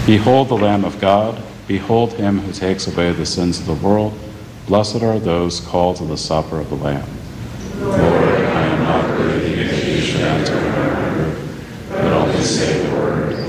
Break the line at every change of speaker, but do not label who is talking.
Behold the Lamb of God. Behold him who takes away the sins of the world. Blessed are those called to the supper of the Lamb.